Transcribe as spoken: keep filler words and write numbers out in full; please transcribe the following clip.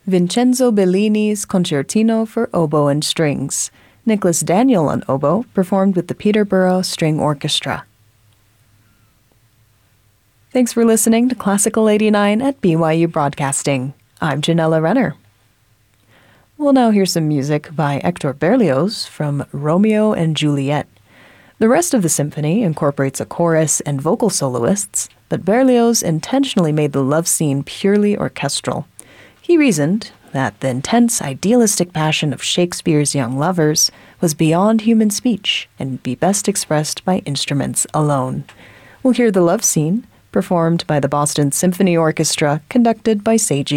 Vincenzo Bellini's Concertino for Oboe and Strings. Nicholas Daniel on oboe performed with the Peterborough String Orchestra. Thanks for listening to Classical eighty-nine at B Y U Broadcasting. I'm Janella Renner. We'll now hear some music by Hector Berlioz from Romeo and Juliet. The rest of the symphony incorporates a chorus and vocal soloists, but Berlioz intentionally made the love scene purely orchestral. He reasoned that the intense idealistic passion of Shakespeare's young lovers was beyond human speech and be best expressed by instruments alone. We'll hear the love scene, performed by the Boston Symphony Orchestra, conducted by Seiji